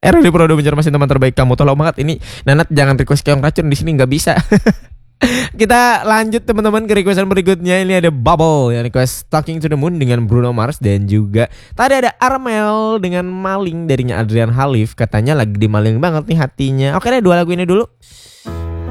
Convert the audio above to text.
RRD Pro udah mencari teman terbaik kamu. Tolong banget ini Nanat jangan request keong racun di sini nggak bisa. Kita lanjut teman-teman ke requestan berikutnya. Ini ada Bubble yang request Talking to the Moon dengan Bruno Mars. Dan juga tadi ada Armel dengan Maling darinya Adrian Halif. Katanya lagi dimaling banget nih hatinya. Oke deh, 2 lagu ini dulu.